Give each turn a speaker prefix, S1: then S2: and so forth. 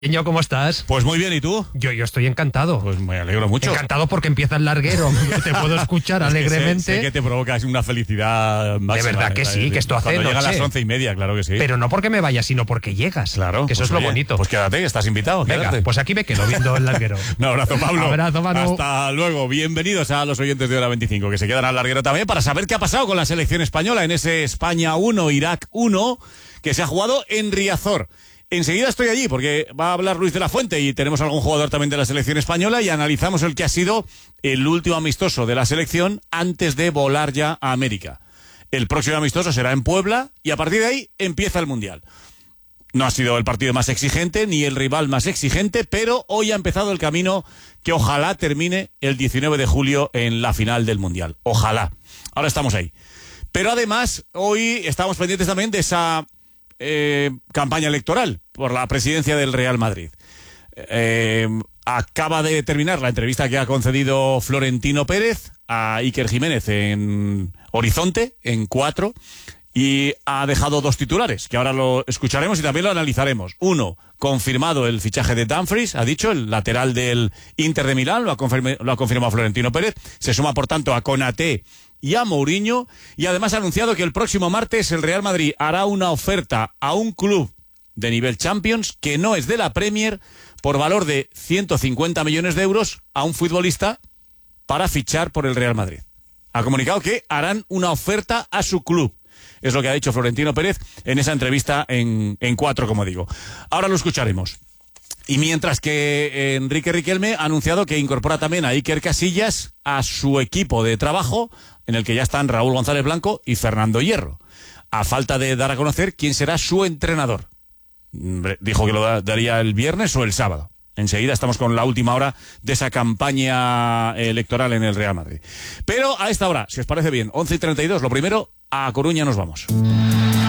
S1: ¿Cómo estás?
S2: Pues muy bien, ¿y tú?
S1: Yo estoy encantado.
S2: Pues me alegro mucho.
S1: Encantado porque empieza el larguero. Te puedo escuchar alegremente.
S2: Sé que te provoca una felicidad máxima.
S1: De verdad que sí, que esto hace
S2: Cuando
S1: noche.
S2: llega a las 11:30, claro que sí.
S1: Pero no porque me vaya, sino porque llegas.
S2: Claro.
S1: Que eso
S2: pues
S1: es lo
S2: oye,
S1: bonito.
S2: Pues quédate, que estás invitado.
S1: Venga,
S2: quédate.
S1: pues aquí me quedo viendo el larguero.
S2: Un abrazo, Pablo.
S1: Abrazo, Manu.
S2: Hasta luego. Bienvenidos a los oyentes de Hora 25, que se quedan al larguero también para saber qué ha pasado con la selección española en ese España 1, Irak 1, que se ha jugado en Riazor. Enseguida estoy allí porque va a hablar Luis de la Fuente y tenemos algún jugador también de la selección española y analizamos el que ha sido el último amistoso de la selección antes de volar ya a América. El próximo amistoso será en Puebla y a partir de ahí empieza el Mundial. No ha sido el partido más exigente ni el rival más exigente, pero hoy ha empezado el camino que ojalá termine el 19 de julio en la final del Mundial. Ojalá. Ahora estamos ahí. Pero además, hoy estamos pendientes también de esa campaña electoral por la presidencia del Real Madrid. Acaba de terminar la entrevista que ha concedido Florentino Pérez a Iker Jiménez en Horizonte, en 4, y ha dejado 2 titulares, que ahora lo escucharemos y también lo analizaremos. Uno, confirmado el fichaje de Dumfries, ha dicho, el lateral del Inter de Milán, lo ha confirmado Florentino Pérez, se suma por tanto a Konaté y a Mourinho, y además ha anunciado que el próximo martes el Real Madrid hará una oferta a un club de nivel Champions que no es de la Premier por valor de 150 millones de euros a un futbolista para fichar por el Real Madrid. Ha comunicado que harán una oferta a su club. Es lo que ha dicho Florentino Pérez en esa entrevista en 4, como digo. Ahora lo escucharemos. Y mientras que Enrique Riquelme ha anunciado que incorpora también a Iker Casillas a su equipo de trabajo, en el que ya están Raúl González Blanco y Fernando Hierro, a falta de dar a conocer quién será su entrenador. Dijo que lo daría el viernes o el sábado. Enseguida estamos con la última hora de esa campaña electoral en el Real Madrid. Pero a esta hora, si os parece bien, 11:32, lo primero, a Coruña nos vamos.